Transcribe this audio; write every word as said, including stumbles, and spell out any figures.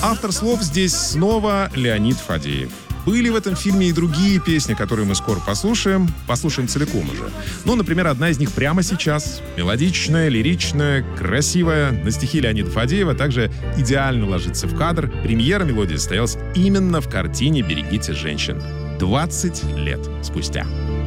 Автор слов здесь снова Леонид Фадеев. Были в этом фильме и другие песни, которые мы скоро послушаем. Послушаем целиком уже. Ну, например, одна из них прямо сейчас. Мелодичная, лиричная, красивая. На стихи Леонида Фадеева также идеально ложится в кадр. Премьера мелодии состоялась именно в картине «Берегите женщин». двадцать лет спустя.